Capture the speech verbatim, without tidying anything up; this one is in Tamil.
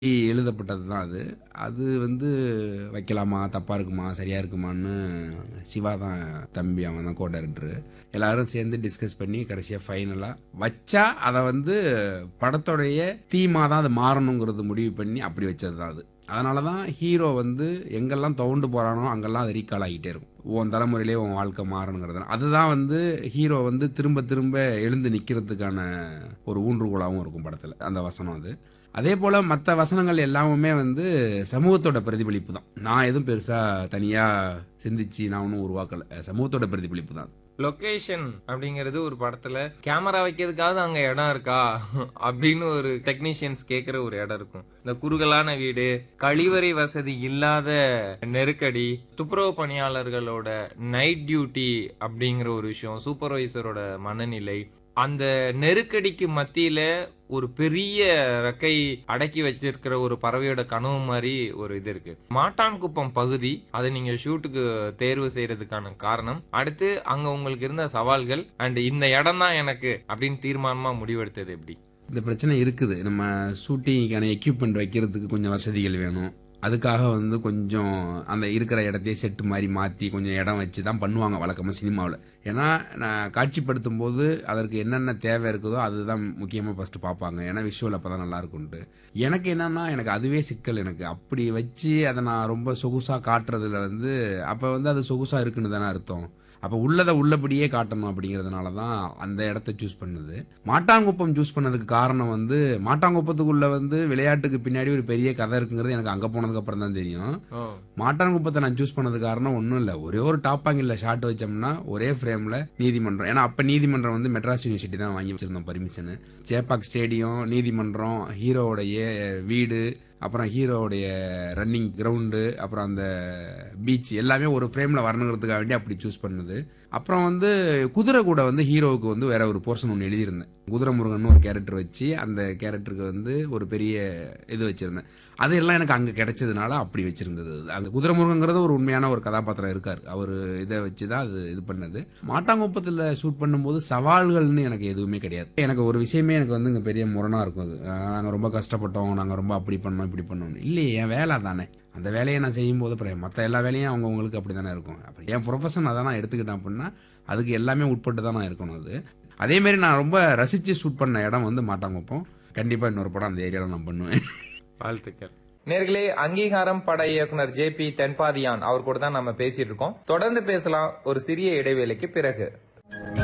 எழுதப்பட்டது தான் அது. அது வந்து வைக்கலாமா? தப்பா இருக்குமா? சரியா இருக்குமான்னு சிவா தான் தம்பி, அவன் தான் கோ டைரக்டரு. எல்லாரும் சேர்ந்து டிஸ்கஸ் பண்ணி கடைசியா ஃபைனலா வச்சா அத வந்து படத்தோடைய தீமா தான் அது மாறணுங்கிறது முடிவு பண்ணி அப்படி வச்சது தான் அது. அதனால தான் ஹீரோ வந்து எங்கெல்லாம் துவண்டு போறானோ அங்கெல்லாம் அது ரீகால் ஆகிட்டே இருக்கும். உன் தலைமுறையிலே உன் வாழ்க்கை மாறணுங்கிறது. அதுதான் வந்து ஹீரோ வந்து திரும்ப திரும்ப எழுந்து நிக்கிறதுக்கான ஒரு ஊன்றுகோலாகவும் இருக்கும் படத்துல. அந்த வசனம் அது. அதே போல மற்ற வசனங்கள் எல்லாமே வந்து சமூகத்தோட பிரதிபலிப்பு தான். நான் எதுவும் பெருசா தனியா சிந்திச்சு நான் ஒன்றும் உருவாக்கல. சமூகத்தோட பிரதிபலிப்பு தான். லொகேஷன் அப்படிங்கிறது ஒரு படத்துல கேமரா வைக்கிறதுக்காவது அங்க இடம் இருக்கா அப்படின்னு ஒரு டெக்னீஷியன்ஸ் கேட்கிற ஒரு இடம் இருக்கும். இந்த குறுகலான வீடு, கழிவறை வசதி இல்லாத நெருக்கடி, துப்புரவு பணியாளர்களோட நைட் டியூட்டி அப்படிங்கிற ஒரு விஷயம், சூப்பர்வைசரோட மனநிலை, அந்த நெருக்கடிக்கு மத்தியில ஒரு பெரிய ரெக்கை அடக்கி வச்சிருக்கிற ஒரு பறவையோட கனவு மாதிரி ஒரு இது இருக்கு. மாட்டான்குப்பம் பகுதி அதை நீங்க ஷூட்டுக்கு தேர்வு செய்யறதுக்கான காரணம், அடுத்து அங்க உங்களுக்கு இருந்த சவால்கள், அண்ட் இந்த இடம் தான் எனக்கு அப்படின்னு தீர்மானமா முடிவெடுத்தது எப்படி? இந்த பிரச்சனை இருக்குது. நம்ம ஷூட்டிங்கான எக்யூப்மெண்ட் வைக்கிறதுக்கு கொஞ்சம் வசதிகள் வேணும். அதுக்காக வந்து கொஞ்சம் அந்த இருக்கிற இடத்தையே செட்டு மாதிரி மாற்றி கொஞ்சம் இடம் வச்சு தான் பண்ணுவாங்க வழக்கமாக சினிமாவில். ஏன்னா நான் காட்சிப்படுத்தும் போது அதற்கு என்னென்ன தேவை இருக்குதோ அதுதான் முக்கியமாக ஃபஸ்ட்டு பார்ப்பாங்க. ஏன்னா விஷுவல் அப்போ தான் நல்லா இருக்கும்ட்டு. எனக்கு என்னன்னா எனக்கு அதுவே சிக்கல். எனக்கு அப்படி வச்சு அதை நான் ரொம்ப சொகுசாக காட்டுறதுல வந்து அப்போ வந்து அது சொகுசாக இருக்குன்னு தானே அர்த்தம். அப்போ உள்ளதை உள்ளபடியே காட்டணும் அப்படிங்கிறதுனால தான் அந்த இடத்த சூஸ் பண்ணது. மாட்டாங்குப்பம் சூஸ் பண்ணதுக்கு காரணம் வந்து மாட்டாங்குப்பத்துக்குள்ள வந்து விளையாட்டுக்கு பின்னாடி ஒரு பெரிய கதை இருக்குங்கிறது எனக்கு அங்கே போனதுக்கு அப்புறம் தான் தெரியும். மாட்டாங்குப்பத்தை நான் சூஸ் பண்ணது காரணம் ஒன்றும் இல்லை, ஒரே ஒரு டாப் ஆங்கிளில் ஷாட் வச்சோம்னா ஒரே ஃப்ரேமில் நீதிமன்றம். ஏன்னா அப்போ நீதிமன்றம் வந்து மெட்ராஸ் யூனிவர்சிட்டி தான் வாங்கி வச்சிருந்தோம் பர்மிஷனு. சேப்பாக் ஸ்டேடியம், நீதிமன்றம், ஹீரோவுடைய வீடு, அப்புறம் ஹீரோவுடைய ரன்னிங் கிரவுண்டு, அப்புறம் அந்த பீச் எல்லாமே ஒரு ஃப்ரேமில் வரணுங்கிறதுக்காக வேண்டி அப்படி சூஸ் பண்ணது. அப்புறம் வந்து குதிரை கூட வந்து ஹீரோவுக்கு வந்து வேற ஒரு போர்ஷன் ஒன்று எழுதியிருந்தேன். குதிரை முருகன் ஒரு கேரக்டர் வச்சு அந்த கேரக்டருக்கு வந்து ஒரு பெரிய இது வச்சிருந்தேன். அது எல்லாம் எனக்கு அங்கே கிடைச்சதுனால அப்படி வச்சிருந்தது. அந்த குதிரை முருகங்கிறது ஒரு உண்மையான ஒரு கதாபாத்திரம் இருக்கார். அவர் இதை வச்சு தான் அது இது பண்ணது. மாட்டாங்குப்பத்தில் ஷூட் பண்ணும்போது சவால்கள்னு எனக்கு எதுவுமே கிடையாது. எனக்கு ஒரு விஷயமே எனக்கு வந்து இங்கே பெரிய முரணாக இருக்கும். அது நாங்கள் ரொம்ப கஷ்டப்பட்டோம், நாங்கள் ரொம்ப அப்படி பண்ணோம் இப்படி பண்ணோம். இல்லையே, என் வேலை தானே. அந்த வேலையை நான் செய்யும்போது அப்புறம் மற்ற எல்லா வேலையும் அவங்கவுங்களுக்கு அப்படி தானே இருக்கும். அப்புறம் என் ப்ரொஃபஷன் அதை நான் எடுத்துக்கிட்டேன் அப்படின்னா அதுக்கு எல்லாமே உட்பட்டு தான் நான் இருக்கணும். அது அதேமாரி நான் ரொம்ப ரசித்து ஷூட் பண்ண இடம் வந்து மாட்டாங்குப்பம். கண்டிப்பாக இன்னொரு படம் அந்த ஏரியாவில் நான் பண்ணுவேன். வாழ்த்துக்கள். நேர்களே, அங்கீகாரம் பட இயக்குனர் ஜே பி தென்பாதியான் அவர் கூட தான் நம்ம பேசிட்டு இருக்கோம். தொடர்ந்து பேசலாம் ஒரு சிறிய இடைவேளைக்கு பிறகு.